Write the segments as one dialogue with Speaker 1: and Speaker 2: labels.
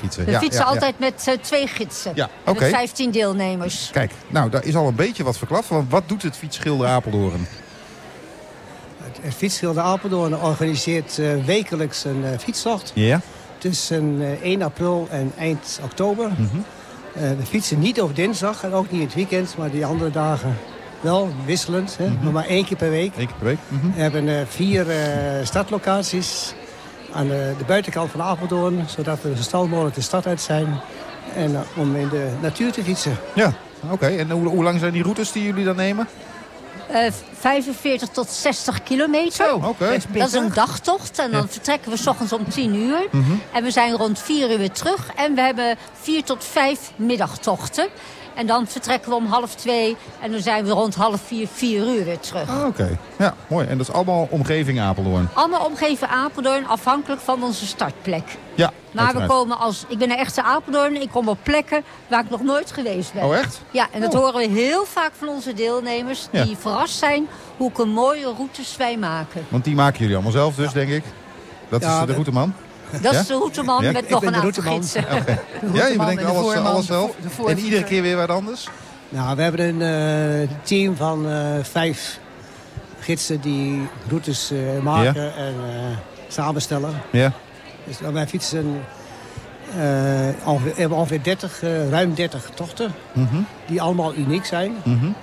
Speaker 1: fietsen.
Speaker 2: We fietsen altijd met 2 gidsen.
Speaker 1: Ja,
Speaker 2: en met 15 deelnemers.
Speaker 1: Kijk, nou, daar is al een beetje wat verklapt. Want wat doet het Fietsgilde Apeldoorn?
Speaker 3: Het Fietsgilde Apeldoorn organiseert wekelijks een fietstocht.
Speaker 1: Ja.
Speaker 3: Tussen 1 april en eind oktober. We fietsen niet op dinsdag en ook niet in het weekend. Maar die andere dagen wel, wisselend. Hè? Maar 1 keer per week.
Speaker 1: 1 keer per week.
Speaker 3: We hebben 4 startlocaties aan de buitenkant van Apeldoorn. Zodat we zo snel mogelijk de stad uit zijn. En om in de natuur te fietsen.
Speaker 1: Ja, oké. En hoe lang zijn die routes die jullie dan nemen?
Speaker 2: 45 tot 60 kilometer.
Speaker 1: Zo, oké.
Speaker 2: Dat is een dagtocht. En dan vertrekken we 's ochtends om 10 uur. En we zijn rond 4 uur weer terug. En we hebben 4 tot 5 middagtochten. En dan vertrekken we om 1:30. En dan zijn we rond 3:30, 4 uur weer terug.
Speaker 1: Oké. Ja, mooi. En dat is allemaal omgeving Apeldoorn?
Speaker 2: Allemaal omgeven Apeldoorn, afhankelijk van onze startplek.
Speaker 1: Ja,
Speaker 2: maar we komen ik ben een echte Apeldoorn. Ik kom op plekken waar ik nog nooit geweest ben.
Speaker 1: Oh, echt?
Speaker 2: Ja, en dat horen we heel vaak van onze deelnemers. Die verrast zijn hoe mooie routes wij maken.
Speaker 1: Want die maken jullie allemaal zelf dus, denk ik? Dat is de routeman?
Speaker 2: Dat is de routeman met nog een aantal gidsen.
Speaker 1: Okay. Ja, je bedenkt alles zelf? En iedere keer weer wat anders?
Speaker 3: Nou, we hebben een team van 5 gidsen die routes maken en samenstellen. Ja. Dus wij fietsen ongeveer ruim 30 tochten. Die allemaal uniek zijn.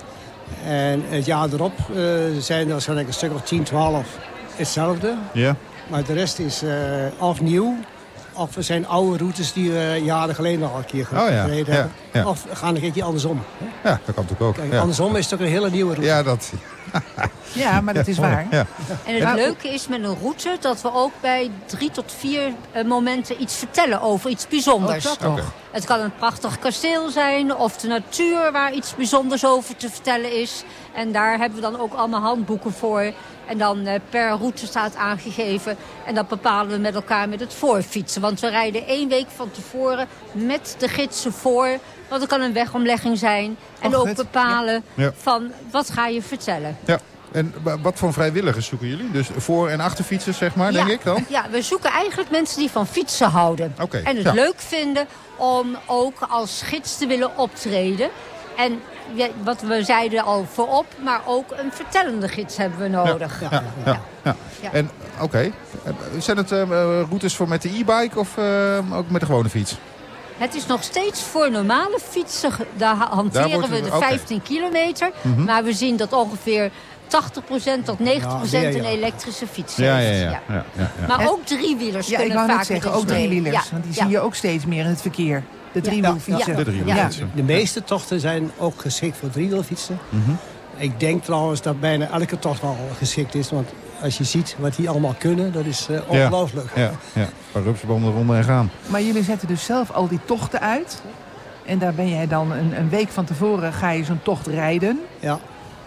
Speaker 3: En het jaar erop zijn er waarschijnlijk een stuk of 10, 12 hetzelfde. Ja. Maar de rest is of nieuw, of er zijn oude routes die we jaren geleden al een keer gereden hebben. Ja. Of gaan een keertje andersom.
Speaker 1: Ja, dat kan natuurlijk ook.
Speaker 3: Kijk, andersom is het ook een hele nieuwe route.
Speaker 1: Ja, dat...
Speaker 4: Ja, maar dat is waar.
Speaker 1: Ja.
Speaker 2: En het leuke is met een route dat we ook bij 3 tot 4 momenten iets vertellen over iets bijzonders.
Speaker 4: Dat toch?
Speaker 2: Het kan een prachtig kasteel zijn of de natuur waar iets bijzonders over te vertellen is. En daar hebben we dan ook allemaal handboeken voor. En dan per route staat aangegeven. En dat bepalen we met elkaar met het voorfietsen. Want we rijden 1 week van tevoren met de gidsen voor. Want het kan een wegomlegging zijn. En ook bepalen van wat ga je vertellen.
Speaker 1: Ja. En wat voor vrijwilligers zoeken jullie? Dus voor- en achterfietsers, zeg maar, denk ik dan?
Speaker 2: Ja, we zoeken eigenlijk mensen die van fietsen houden.
Speaker 1: Okay,
Speaker 2: en het leuk vinden om ook als gids te willen optreden. En wat we zeiden al voorop, maar ook een vertellende gids hebben we nodig.
Speaker 1: Ja. En oké. Zijn het routes voor met de e-bike of ook met de gewone fiets?
Speaker 2: Het is nog steeds voor normale fietsen. Daar hanteren we de 15 kilometer. Maar we zien dat ongeveer 80% tot 90% een elektrische fiets heeft.
Speaker 1: Ja.
Speaker 2: Maar ook driewielers kunnen vaak.
Speaker 4: Ik wou net zeggen, ook driewielers.
Speaker 2: Ja.
Speaker 4: Want die zie je ook steeds meer in het verkeer. De driewielfietsen.
Speaker 1: De driewielfietsen.
Speaker 3: De meeste tochten zijn ook geschikt voor driewielfietsen. Ik denk trouwens dat bijna elke tocht wel geschikt is. Want als je ziet wat die allemaal kunnen, dat is ongelooflijk.
Speaker 1: Ja. Een paar rupsbomen eronder en gaan.
Speaker 4: Maar jullie zetten dus zelf al die tochten uit. En daar ben jij dan een week van tevoren ga je zo'n tocht rijden.
Speaker 3: Ja.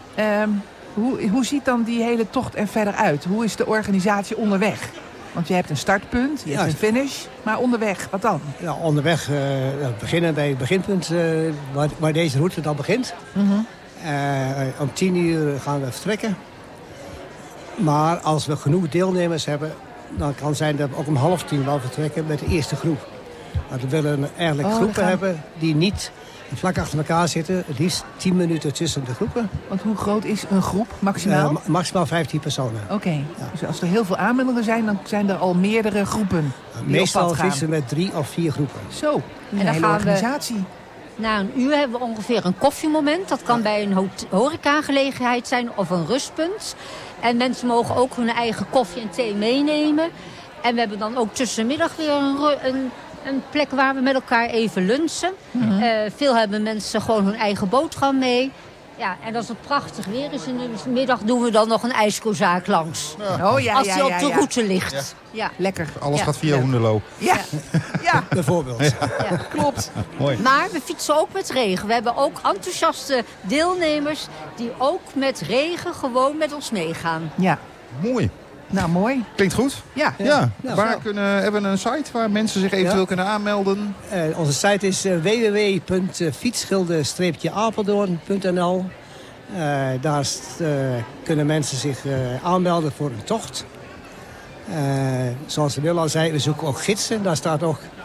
Speaker 4: Hoe ziet dan die hele tocht er verder uit? Hoe is de organisatie onderweg? Want je hebt een startpunt, je hebt een finish. Maar onderweg, wat dan?
Speaker 3: Ja, onderweg beginnen bij het beginpunt waar deze route dan begint. Om 10 uur gaan we vertrekken. Maar als we genoeg deelnemers hebben, dan kan het zijn dat we ook om 9:30 wel vertrekken met de eerste groep. Want we willen eigenlijk groepen hebben die niet vlak achter elkaar zitten. Het liefst 10 minuten tussen de groepen.
Speaker 4: Want hoe groot is een groep maximaal?
Speaker 3: Maximaal 15 personen.
Speaker 4: Oké. Ja. Dus als er heel veel aanmeldingen zijn, dan zijn er al meerdere groepen.
Speaker 3: Meestal fietsen met 3 of 4 groepen.
Speaker 4: Zo, een hele organisatie.
Speaker 2: Na een uur hebben we ongeveer een koffiemoment. Dat kan bij een horecagelegenheid zijn of een rustpunt. En mensen mogen ook hun eigen koffie en thee meenemen. En we hebben dan ook tussenmiddag weer een plek waar we met elkaar even lunchen. Veel hebben mensen gewoon hun eigen boterham mee. Ja, en als het prachtig weer is in de middag doen we dan nog een ijskozaak langs. Als die op de route ligt. Ja.
Speaker 4: Lekker.
Speaker 1: Alles gaat via Hoenderloo.
Speaker 4: Ja.
Speaker 3: Bijvoorbeeld.
Speaker 2: Ja.
Speaker 4: Klopt.
Speaker 1: Mooi.
Speaker 2: Maar we fietsen ook met regen. We hebben ook enthousiaste deelnemers die ook met regen gewoon met ons meegaan.
Speaker 4: Ja.
Speaker 1: Mooi.
Speaker 4: Nou, mooi.
Speaker 1: Klinkt goed.
Speaker 4: Ja.
Speaker 1: Hebben we een site waar mensen zich eventueel kunnen aanmelden?
Speaker 3: Onze site is www.fietsgilde-apeldoorn.nl. Daar kunnen mensen zich aanmelden voor een tocht. Zoals de Wil al zei, we zoeken ook gidsen. Daar staat ook